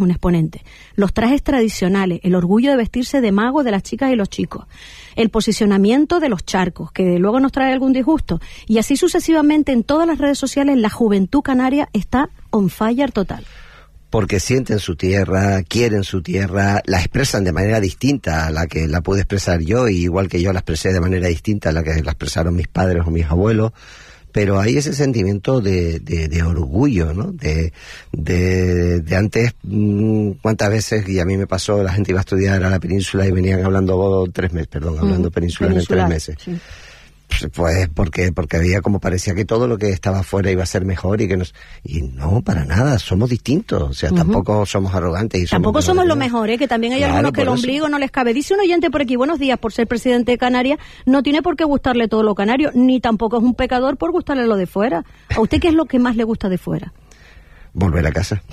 un exponente. Los trajes tradicionales, el orgullo de vestirse de mago de las chicas y los chicos, el posicionamiento de los charcos, que luego nos trae algún disgusto, y así sucesivamente en todas las redes sociales. La juventud canaria está on fire total. Porque sienten su tierra, quieren su tierra, la expresan de manera distinta a la que la pude expresar yo, y igual que yo la expresé de manera distinta a la que la expresaron mis padres o mis abuelos. Pero hay ese sentimiento de orgullo, ¿no? De antes, cuántas veces, y a mí me pasó, la gente iba a estudiar a la península y venían hablando peninsular en 3 meses. Sí. Pues porque había, como parecía que todo lo que estaba afuera iba a ser mejor, y no, para nada, somos distintos, o sea, tampoco somos arrogantes. Tampoco somos lo mejor, que también hay algunos que el ombligo no les cabe. Dice un oyente por aquí: buenos días, por ser presidente de Canarias, no tiene por qué gustarle todo lo canario, ni tampoco es un pecador por gustarle lo de fuera. ¿A usted qué es lo que más le gusta de fuera? Volver a casa.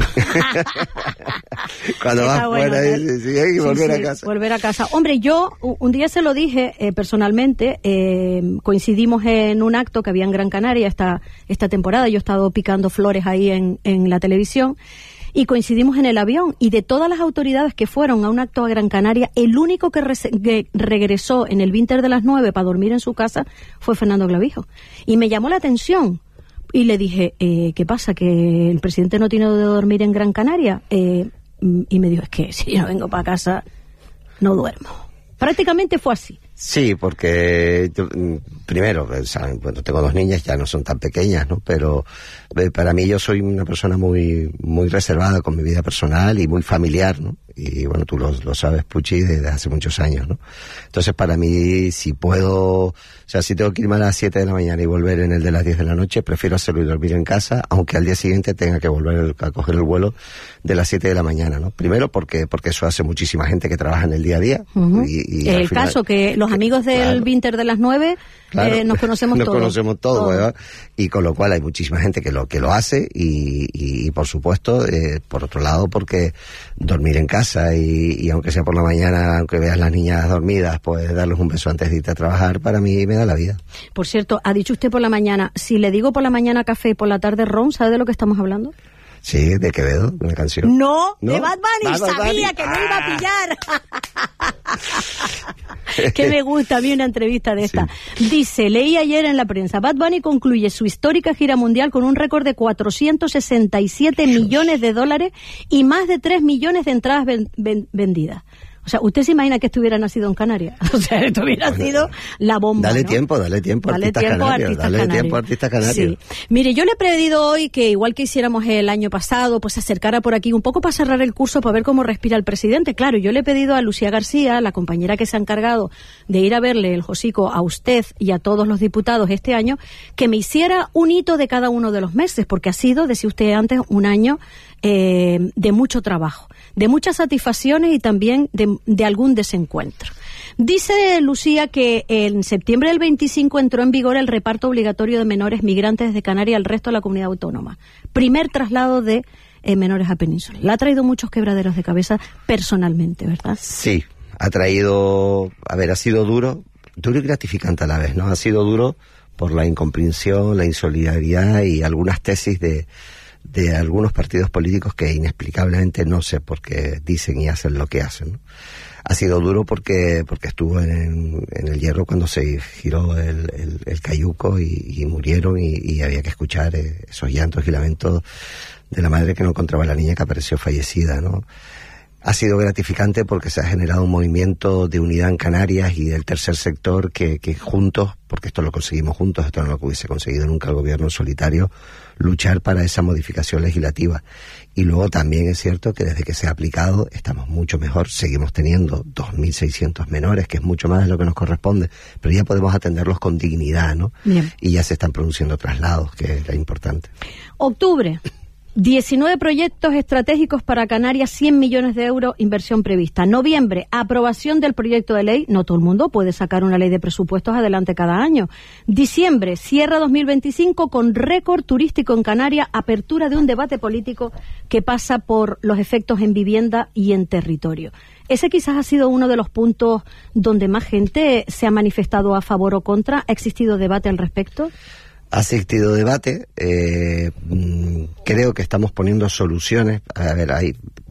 Cuando vas fuera, sí, hay que volver a casa. Volver a casa. Hombre, yo un día se lo dije personalmente, coincidimos en un acto que había en Gran Canaria esta temporada. Yo he estado picando flores ahí en la televisión, y coincidimos en el avión, y de todas las autoridades que fueron a un acto a Gran Canaria, el único que regresó en el Vinter de las 9 para dormir en su casa fue Fernando Clavijo. Y me llamó la atención. Y le dije, ¿qué pasa? ¿Que el presidente no tiene de dormir en Gran Canaria? Y me dijo, es que si yo no vengo para casa, no duermo. Prácticamente fue así. Sí, porque primero, ¿saben? Bueno, tengo 2 niñas, ya no son tan pequeñas, ¿no? Pero para mí, yo soy una persona muy reservada con mi vida personal y muy familiar, ¿no? Y bueno, tú lo sabes, Puchi, desde hace muchos años, ¿no? Entonces, para mí, si puedo, si tengo que irme a las 7 de la mañana y volver en el de las 10 de la noche, prefiero hacerlo y dormir en casa, aunque al día siguiente tenga que volver a coger el vuelo de las 7 de la mañana, ¿no? Primero, porque eso hace muchísima gente que trabaja en el día a día. Y el final, caso que los amigos del Vinter de las 9, nos conocemos todos. Nos conocemos todos, ¿verdad? Y con lo cual hay muchísima gente que lo hace, y por supuesto, por otro lado, porque dormir en casa, y aunque sea por la mañana, aunque veas las niñas dormidas, pues darles un beso antes de irte a trabajar, para mí me da la vida. Por cierto, ha dicho usted por la mañana, si le digo por la mañana café y por la tarde ron, ¿sabe de lo que estamos hablando? Sí, de Quevedo, una canción. No, de Bad Bunny, sabía que me iba a pillar. Que me gusta a mí una entrevista de esta. Sí. Dice, leí ayer en la prensa, Bad Bunny concluye su histórica gira mundial con un récord de 467 millones de dólares y más de 3 millones de entradas vendidas. O sea, ¿usted se imagina que esto hubiera nacido en Canarias? O sea, esto hubiera sido la bomba, Dale ¿no? tiempo, artistas canarios. Sí. Mire, yo le he pedido hoy que, igual que hiciéramos el año pasado, pues se acercara por aquí un poco para cerrar el curso, para ver cómo respira el presidente. Claro, yo le he pedido a Lucía García, la compañera que se ha encargado de ir a verle el hocico a usted y a todos los diputados este año, que me hiciera un hito de cada uno de los meses, porque ha sido, decía usted antes, un año de mucho trabajo, de muchas satisfacciones y también de algún desencuentro. Dice Lucía que en septiembre del 25 entró en vigor el reparto obligatorio de menores migrantes desde Canarias al resto de la comunidad autónoma. Primer traslado de menores a Península. Le ha traído muchos quebraderos de cabeza personalmente, ¿verdad? Sí, ha sido duro y gratificante a la vez, ¿no? Ha sido duro por la incomprensión, la insolidaridad y algunas tesis de algunos partidos políticos que inexplicablemente no sé por qué dicen y hacen lo que hacen, ¿no? Ha sido duro porque estuvo en el Hierro cuando se giró el cayuco y murieron, y había que escuchar esos llantos y lamentos de la madre que no encontraba a la niña que apareció fallecida, ¿no? Ha sido gratificante porque se ha generado un movimiento de unidad en Canarias y del tercer sector que juntos, porque esto lo conseguimos juntos, esto no lo hubiese conseguido nunca el gobierno en solitario, luchar para esa modificación legislativa. Y luego también es cierto que desde que se ha aplicado estamos mucho mejor, seguimos teniendo 2.600 menores, que es mucho más de lo que nos corresponde, pero ya podemos atenderlos con dignidad, ¿no? Bien. Y ya se están produciendo traslados, que es lo importante. Octubre. 19 proyectos estratégicos para Canarias, 100 millones de euros, inversión prevista. Noviembre, aprobación del proyecto de ley. No todo el mundo puede sacar una ley de presupuestos adelante cada año. Diciembre, cierra 2025 con récord turístico en Canarias, apertura de un debate político que pasa por los efectos en vivienda y en territorio. Ese quizás ha sido uno de los puntos donde más gente se ha manifestado a favor o contra. ¿Ha existido debate al respecto? Ha existido debate, creo que estamos poniendo soluciones. A ver,